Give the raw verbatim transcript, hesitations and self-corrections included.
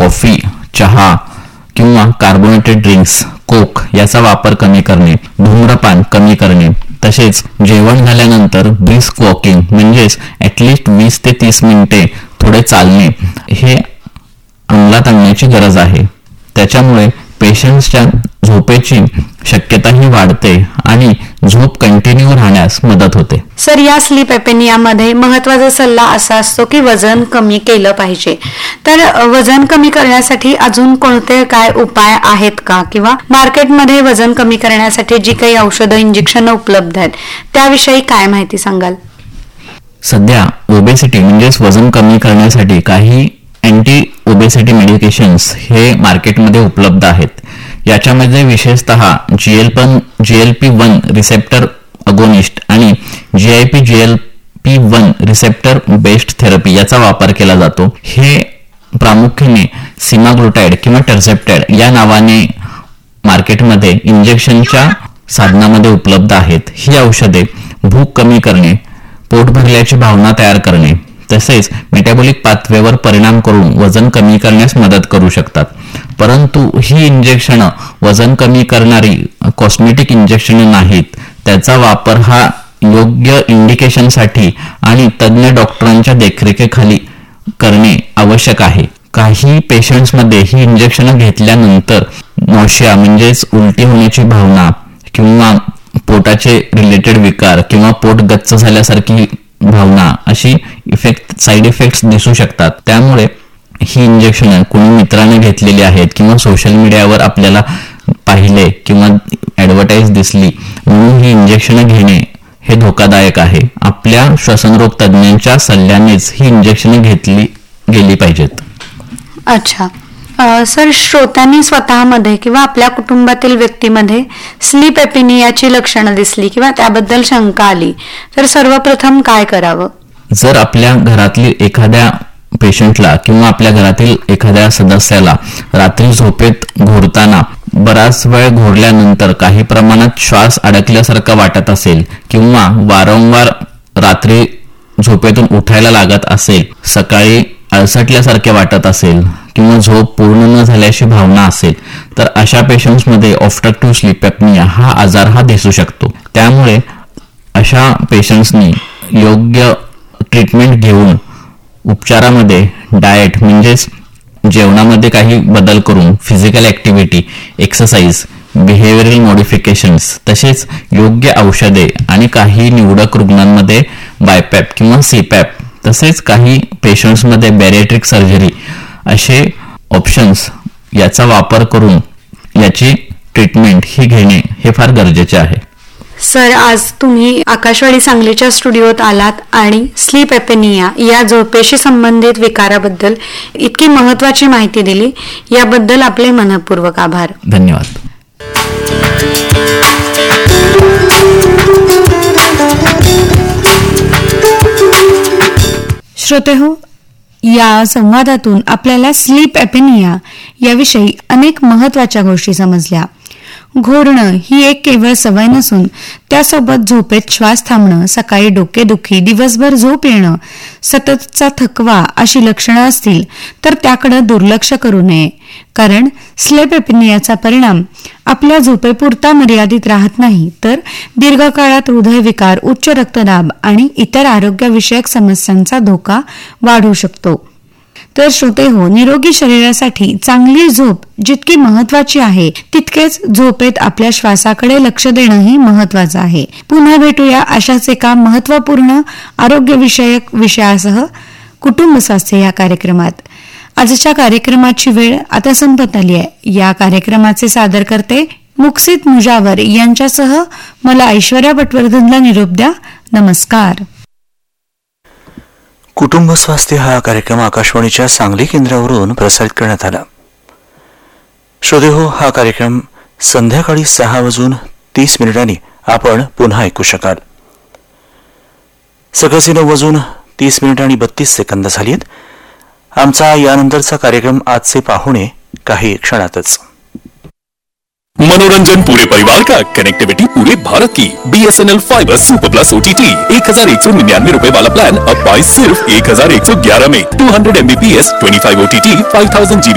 Coffee, चहा किंवा carbonated drinks, कोक याचा वापर कमी करणे, धूम्रपान कमी करणे, तसेच जेवण झाल्यानंतर ब्रिस्क वॉकिंग म्हणजेच ॲटलिस्ट वीस ते तीस मिनिटे थोडे चालणे हे अंमलात आणण्याची गरज आहे. त्याच्यामुळे पेशंट्सच्या झोपेची शक्यताही वाढते आणि झोप कंटिन्यू राहण्यास मदत होते. सर, या स्लीप ॲपेनियामध्ये महत्त्वाचा सल्ला असा असतो की वजन कमी केलं पाहिजे. तर वजन कमी करण्यासाठी अजून कोणते काय उपाय आहेत का, किंवा मार्केटमध्ये वजन कमी करण्यासाठी जी काही औषधं, इंजेक्शन उपलब्ध आहेत त्याविषयी काय माहिती सांगाल? सध्या ओबेसिटी म्हणजेच वजन कमी करण्यासाठी काही अँटी ओबेसिटी मेडिकेशन्स हे मार्केटमध्ये उपलब्ध आहेत. याच्यामध्ये विशेषतः जीएल पण GL P one receptor agonist आणि जी I P GL P one receptor based therapy याचा वापर केला जातो. हे प्रामुख्याने सीमाग्लुटाइड किंवा टर्सेप्टाइड या नावाने मार्केटमध्ये इंजेक्शनच्या साधनामध्ये उपलब्ध आहेत. ही औषधे भूक कमी करणे, पोट भरल्याची भावना तयार करणे तसेच मेटाबॉलिक पाथवेवर परिणाम करून वजन कमी करण्यास मदत करू शकतात. परंतु ही इंजेक्शनं वजन कमी करणारी कॉस्मेटिक इंजेक्शनं नाहीत. त्याचा वापर हा योग्य इंडिकेशनसाठी आणि तज्ज्ञ डॉक्टरांच्या देखरेखीखाली करणे आवश्यक आहे. काही पेशंट्समध्ये ही इंजेक्शनं घेतल्यानंतर नॉशिया म्हणजेच उलटी होण्याची भावना किंवा पोटाचे रिलेटेड विकार किंवा पोट गच्च झाल्यासारखी भावना अशी इफेक्ट साईड इफेक्ट्स दिसू शकतात. त्यामुळे ही इंजेक्शन कोणी मित्राने घेतलेली आहेत किंवा सोशल मीडियावर आपल्याला पाहिले किंवा ॲडव्हर्टाईज दिसली म्हणून ही इंजेक्शन घेणे हे धोकादायक आहे. आपल्या श्वसनरोग तज्ज्ञांच्या सल्ल्यानेच ही इंजेक्शन घेतली गेली पाहिजेत. अच्छा सर, श्रोत्यांनी स्वतःमध्ये किंवा आपल्या कुटुंबातील व्यक्तीमध्ये स्लीप ॲपेनियाची लक्षणं दिसली किंवा त्याबद्दल शंका आली तर सर्वप्रथम काय करावं? जर आपल्या घरातली एखाद्या पेशंटला किंवा आपल्या घरातील एखाद्या सदस्याला रात्री झोपेत घोरताना बराच वेळ घोरल्यानंतर काही प्रमाणात श्वास अडकल्यासारखं वाटत असेल किंवा वारंवार रात्री झोपेतून उठायला लागत असेल, सकाळी अलसटल्यासारखे वाटत असेल किंवा झोप पूर्ण न झाल्याची भावना असेल तर अशा पेशंट्समध्ये ऑब्स्ट्रक्टिव्ह स्लीप ॲपनिया हा आजार हा दिसू शकतो. त्यामुळे अशा पेशंट्सनी योग्य ट्रीटमेंट घेऊन उपचारामध्ये डाएट म्हणजेच जेवणामध्ये काही बदल करून physical activity, exercise, behavioural modifications तसेच योग्य औषधे आणि काही निवडक रुग्णांमध्ये बायपॅप किंवा सीपॅप तसेच काही पेशंट्समध्ये बॅरिएट्रिक सर्जरी असे ऑप्शन्स याचा वापर करून याची ट्रीटमेंट ही घेणे हे फार गरजेचे आहे. सर, आज तुम्ही आकाशवाणी सांगलीच्या स्टुडिओत आलात आणि स्लीप ॲपेनिया या झोपेशी संबंधित विकाराबद्दल इतकी महत्वाची माहिती दिली, याबद्दल आपले मनपूर्वक आभार. धन्यवाद. श्रोतेहो, या संवादातून आपल्याला स्लीप ॲपेनिया याविषयी अनेक महत्वाच्या गोष्टी समजल्या. घोरणं ही एक केवळ सवय नसून त्यासोबत झोपेत श्वास थांबणं, सकाळी डोकेदुखी, दिवसभर झोप येणं, सततचा थकवा अशी लक्षणं असतील तर त्याकडे दुर्लक्ष करू नये. कारण स्लीप ॲपेनियाचा परिणाम आपल्या झोपेपुरता मर्यादित राहत नाही तर दीर्घकाळात हृदयविकार, उच्च रक्तदाब आणि इतर आरोग्यविषयक समस्यांचा धोका वाढू शकतो. तर श्रोते हो, निरोगी शरीरासाठी चांगली झोप जितकी महत्वाची आहे तितकेच झोपेत आपल्या श्वासाकडे लक्ष देणंही महत्वाचं आहे. पुन्हा भेटूया अशाच एका महत्वपूर्ण आरोग्यविषयक विषयासह कुटुंब स्वास्थ्य या कार्यक्रमात. आजच्या कार्यक्रमाची वेळ आता संपत आली आहे. या कार्यक्रमाचे सादर करते मुक्सित मुजावर यांच्यासह मला ऐश्वर्या पटवर्धनला निरोप द्या. नमस्कार. कुटुंब स्वास्थ्य हा कार्यक्रम आकाशवाणीच्या सांगली केंद्रावरून प्रसारित करण्यात आला. श्रोते हो, हा कार्यक्रम संध्याकाळी सहा वाजून तीस मिनिटांनी आपण पुन्हा ऐकू शकाल. सकाळचे नऊ वाजून तीस मिनिट आणि बत्तीस सेकंद झाली आहेत. आमचा यानंतरचा कार्यक्रम आजचे पाहुणे काही क्षणातच. मनोरंजन पूरे परिवार का, कनेक्टिविटी पूरे भारत की. BSNL fibre super plus OTT एक हजार एक सौ निन्यानवे रुपए वाला प्लान अब बाईस सिर्फ एक हजार एक सौ ग्यारह में. Two hundred Mbps twenty five OTT five thousand GB